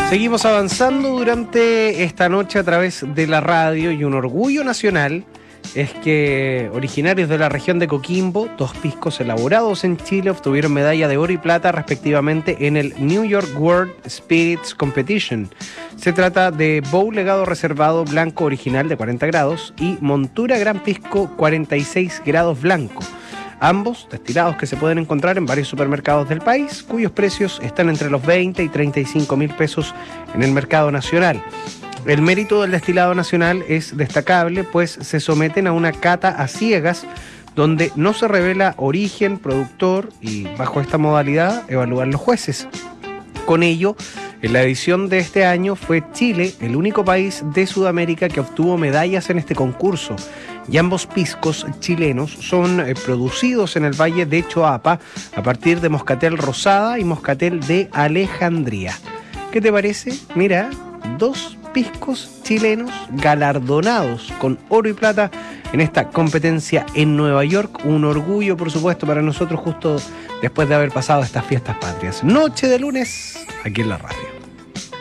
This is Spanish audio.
Seguimos avanzando durante esta noche a través de la radio y un orgullo nacional es que originarios de la región de Coquimbo, 2 piscos elaborados en Chile obtuvieron medalla de oro y plata respectivamente en el New York World Spirits Competition. Se trata de Bow Legado Reservado Blanco Original de 40 grados y Montura Gran Pisco 46 grados blanco. Ambos destilados que se pueden encontrar en varios supermercados del país, cuyos precios están entre los 20 y 35 mil pesos en el mercado nacional. El mérito del destilado nacional es destacable, pues se someten a una cata a ciegas, donde no se revela origen, productor, y bajo esta modalidad evalúan los jueces. Con ello, en la edición de este año fue Chile el único país de Sudamérica que obtuvo medallas en este concurso. Y ambos piscos chilenos son producidos en el Valle de Choapa a partir de Moscatel Rosada y Moscatel de Alejandría. ¿Qué te parece? Mira, 2 piscos chilenos galardonados con oro y plata en esta competencia en Nueva York. Un orgullo, por supuesto, para nosotros justo después de haber pasado estas fiestas patrias. Noche de lunes, aquí en la radio.